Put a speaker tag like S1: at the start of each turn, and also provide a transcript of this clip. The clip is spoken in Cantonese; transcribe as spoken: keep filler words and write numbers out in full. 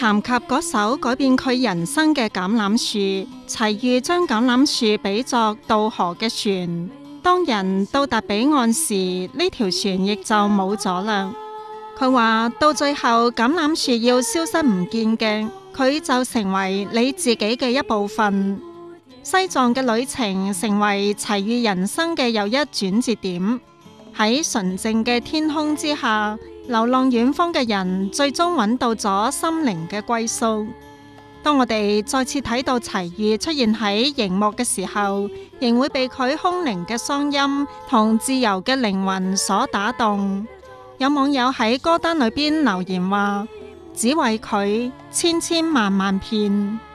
S1: 談及嗰首改變佢人生嘅橄欖樹，齊豫將橄欖樹比作渡河嘅船。當人到達彼岸時，呢條船亦就冇咗啦。佢話到最後橄欖樹要消失唔見嘅，佢就成為你自己嘅一部分。西藏嘅旅程成為齊豫人生嘅又一轉折點。喺純淨嘅天空之下，流浪遠方嘅人最終揾到咗心靈嘅歸宿。當我哋再次睇到齊豫出現喺熒幕嘅時候，仍會被佢空靈嘅嗓音同自由嘅靈魂所打動。有網友喺歌單裏邊留言話：只為佢千千萬萬遍。